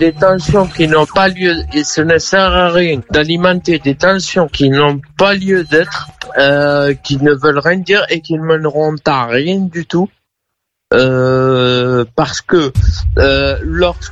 des tensions qui n'ont pas lieu, et ce ne sert à rien d'alimenter des tensions qui n'ont pas lieu d'être, qui ne veulent rien dire et qui ne mèneront à rien du tout. Parce que lorsque